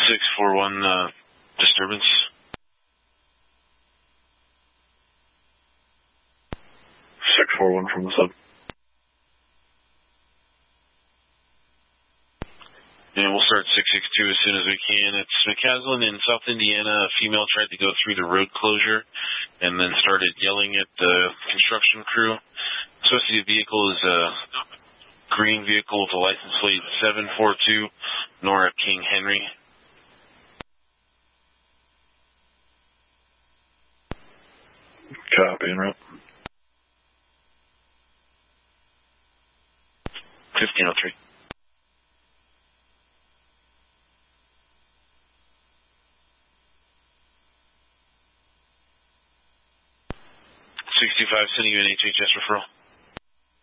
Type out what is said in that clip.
641 disturbance. 641 from the sub. And we'll start 662 as soon as we can. It's McCaslin in South Indiana. A female tried to go through the road closure and then started yelling at the construction crew. Associated vehicle is a green vehicle with a license plate 742 Nora King Henry. Copy, en route. 1503. 65, sending you an HHS referral.